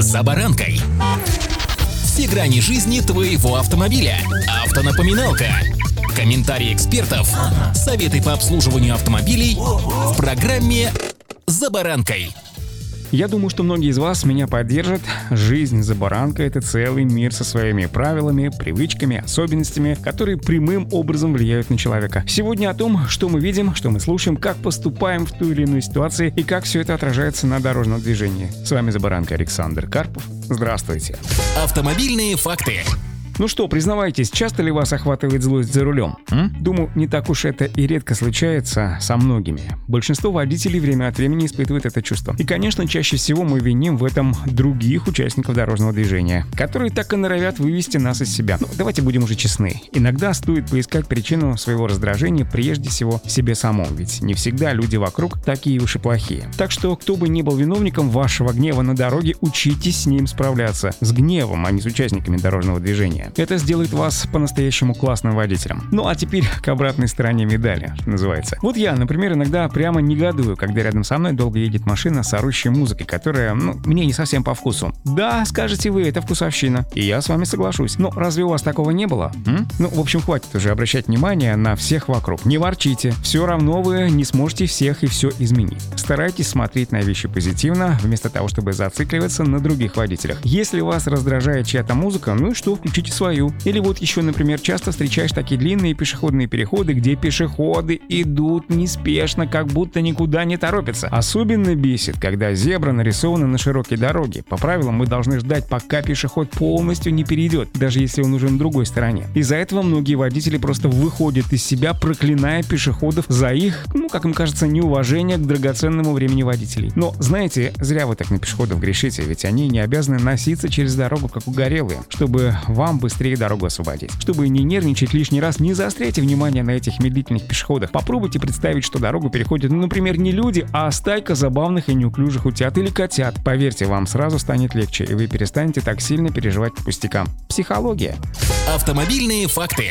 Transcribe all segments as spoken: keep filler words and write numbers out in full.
«За баранкой». Все грани жизни твоего автомобиля. Автонапоминалка. Комментарии экспертов. Советы по обслуживанию автомобилей в программе «За баранкой». Я думаю, что многие из вас меня поддержат. Жизнь за баранкой — это целый мир со своими правилами, привычками, особенностями, которые прямым образом влияют на человека. Сегодня о том, что мы видим, что мы слушаем, как поступаем в той или иной ситуации и как все это отражается на дорожном движении. С вами «За баранкой» Александр Карпов. Здравствуйте. Автомобильные факты. Ну что, признавайтесь, часто ли вас охватывает злость за рулем? М? Думаю, не так уж это и редко случается со многими. Большинство водителей время от времени испытывают это чувство. И, конечно, чаще всего мы виним в этом других участников дорожного движения, которые так и норовят вывести нас из себя. Но давайте будем уже честны. Иногда стоит поискать причину своего раздражения прежде всего в себе самом, ведь не всегда люди вокруг такие уж и плохие. Так что, кто бы ни был виновником вашего гнева на дороге, учитесь с ним справляться. С гневом, а не с участниками дорожного движения. Это сделает вас по-настоящему классным водителем. Ну а теперь к обратной стороне медали, что называется. Вот я, например, иногда прямо негодую, когда рядом со мной долго едет машина с орущей музыкой, которая, ну, мне не совсем по вкусу. Да, скажете вы, это вкусовщина. И я с вами соглашусь. Но разве у вас такого не было? М? Ну, в общем, хватит уже обращать внимание на всех вокруг. Не ворчите. Все равно вы не сможете всех и все изменить. Старайтесь смотреть на вещи позитивно, вместо того, чтобы зацикливаться на других водителях. Если вас раздражает чья-то музыка, ну и что, включите свою. Или вот еще, например, часто встречаешь такие длинные пешеходные переходы, где пешеходы идут неспешно, как будто никуда не торопятся. Особенно бесит, когда зебра нарисована на широкой дороге. По правилам мы должны ждать, пока пешеход полностью не перейдет, даже если он уже на другой стороне. Из-за этого многие водители просто выходят из себя, проклиная пешеходов за их, ну, как им кажется, неуважение к драгоценному времени водителей. Но, знаете, зря вы так на пешеходов грешите, ведь они не обязаны носиться через дорогу, как угорелые, чтобы вам быстрее дорогу освободить. Чтобы не нервничать лишний раз, не заостряйте внимание на этих медлительных пешеходах. Попробуйте представить, что дорогу переходят, ну, например, не люди, а стайка забавных и неуклюжих утят или котят. Поверьте, вам сразу станет легче, и вы перестанете так сильно переживать по пустякам. Психология. Автомобильные факты.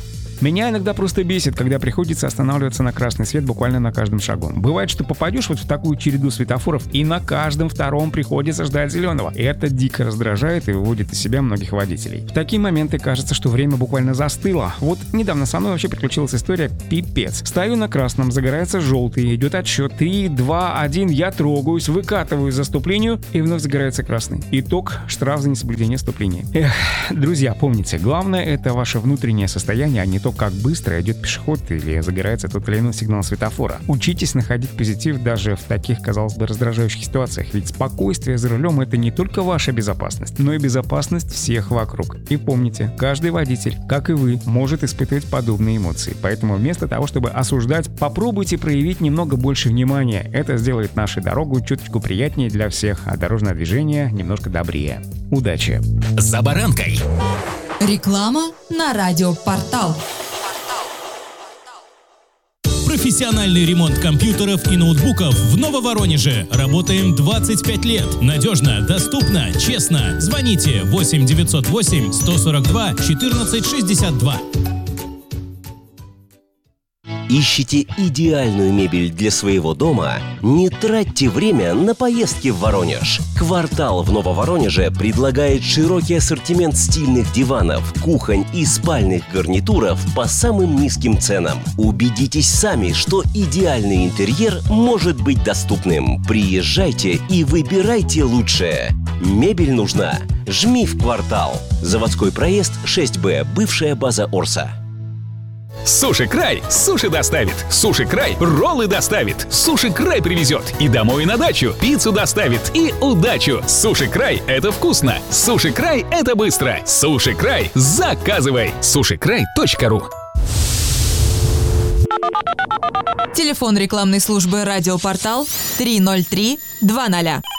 Меня иногда просто бесит, когда приходится останавливаться на красный свет буквально на каждом шагу. Бывает, что попадешь вот в такую череду светофоров, и на каждом втором приходится ждать зеленого. Это дико раздражает и выводит из себя многих водителей. В такие моменты кажется, что время буквально застыло. Вот недавно со мной вообще приключилась история пипец. Стою на красном, загорается желтый, идет отсчет три, два, один, я трогаюсь, выкатываю заступлению, и вновь загорается красный. Итог — штраф за несоблюдение ступления. Эх, друзья, помните, главное — это ваше внутреннее состояние, а не то, как быстро идет пешеход или загорается тот или иной сигнал светофора. Учитесь находить позитив даже в таких, казалось бы, раздражающих ситуациях, ведь спокойствие за рулем — это не только ваша безопасность, но и безопасность всех вокруг. И помните, каждый водитель, как и вы, может испытывать подобные эмоции. Поэтому вместо того, чтобы осуждать, попробуйте проявить немного больше внимания. Это сделает нашу дорогу чуточку приятнее для всех, а дорожное движение немножко добрее. Удачи! «За баранкой». Реклама на радиопортал. Профессиональный ремонт компьютеров и ноутбуков в Нововоронеже. Работаем двадцать пять лет. Надежно, доступно, честно. Звоните восемь девятьсот восемь сто сорок два четырнадцать шестьдесят два. Ищете идеальную мебель для своего дома? Не тратьте время на поездки в Воронеж. «Квартал» в Нововоронеже предлагает широкий ассортимент стильных диванов, кухонь и спальных гарнитуров по самым низким ценам. Убедитесь сами, что идеальный интерьер может быть доступным. Приезжайте и выбирайте лучшее. Мебель нужна? Жми в «Квартал». Заводской проезд шесть Б, бывшая база Орса. Суши Край суши доставит. Суши Край роллы доставит. Суши Край привезет. И домой, и на дачу. Пиццу доставит. И удачу. Суши Край — это вкусно. Суши Край — это быстро. Суши Край — заказывай. суши край точка ру. Телефон рекламной службы «Радиопортал» три ноль три два ноль.